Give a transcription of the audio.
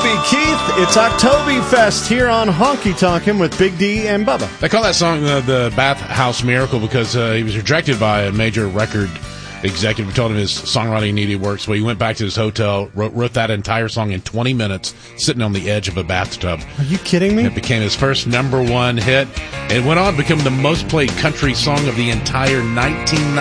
Toby Keith. It's Oktoberfest here on Honky Tonkin' with Big D and Bubba. They call that song the Bathhouse Miracle because he was rejected by a major record executive who told him his songwriting needed work. So he went back to his hotel, wrote that entire song in 20 minutes, sitting on the edge of a bathtub. Are you kidding me? It became his first #1 hit. It went on to become the most played country song of the entire 1990s.